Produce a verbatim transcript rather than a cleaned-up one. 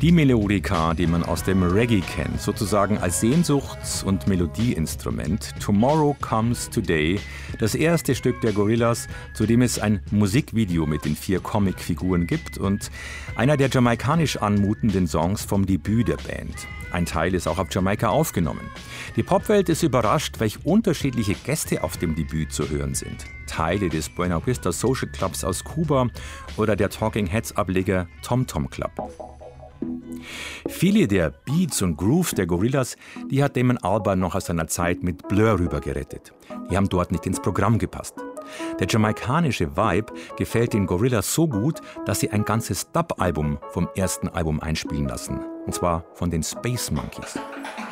Die Melodika, die man aus dem Reggae kennt, sozusagen als Sehnsuchts- und Melodieinstrument. Tomorrow Comes Today, das erste Stück der Gorillaz, zu dem es ein Musikvideo mit den vier Comicfiguren gibt und einer der jamaikanisch anmutenden Songs vom Debüt der Band. Ein Teil ist auch auf Jamaika aufgenommen. Die Popwelt ist überrascht, welch unterschiedliche Gäste auf dem Debüt zu hören sind. Teile des Buena Vista Social Clubs aus Kuba oder der Talking Heads Ableger Tom Tom Club. Viele der Beats und Grooves der Gorillaz, die hat Damon Albarn noch aus seiner Zeit mit Blur rüber gerettet. Die haben dort nicht ins Programm gepasst. Der jamaikanische Vibe gefällt den Gorillaz so gut, dass sie ein ganzes Dub-Album vom ersten Album einspielen lassen. Und zwar von den Space Monkeys.